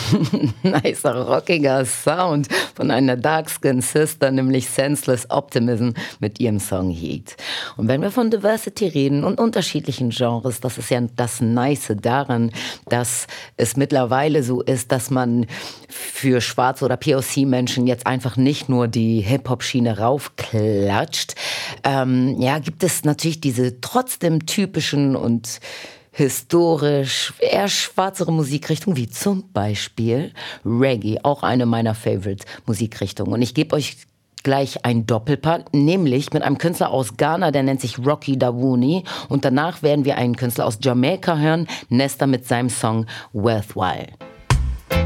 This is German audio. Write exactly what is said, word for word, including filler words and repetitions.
Nicer, rockiger Sound von einer Dark-Skinned Sister, nämlich Senseless Optimism mit ihrem Song Heat. Und wenn wir von Diversity reden und unterschiedlichen Genres, das ist ja das Nice daran, dass es mittlerweile so ist, dass man für schwarze oder P O C-Menschen jetzt einfach nicht nur die Hip-Hop-Schiene raufklatscht. Ähm, ja, gibt es natürlich diese trotzdem typischen und historisch eher schwarzere Musikrichtung, wie zum Beispiel Reggae, auch eine meiner Favorite-Musikrichtungen. Und ich gebe euch gleich ein Doppelpack, nämlich mit einem Künstler aus Ghana, der nennt sich Rocky Dawuni. Und danach werden wir einen Künstler aus Jamaika hören, Nesta mit seinem Song Worthwhile.